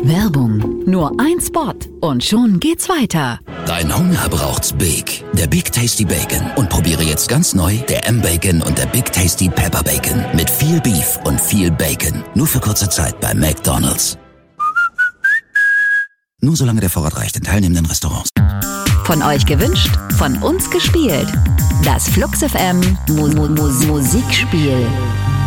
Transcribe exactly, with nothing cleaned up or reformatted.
Werbung. Nur ein Spot und schon geht's weiter. Dein Hunger braucht's Big. Der Big Tasty Bacon. Und probiere jetzt ganz neu der M-Bacon und der Big Tasty Pepper Bacon. Mit viel Beef und viel Bacon. Nur für kurze Zeit bei McDonald's. Nur solange der Vorrat reicht in teilnehmenden Restaurants. Von euch gewünscht, von uns gespielt. Das Flux F M Mu- Mu- Mu- Musikspiel.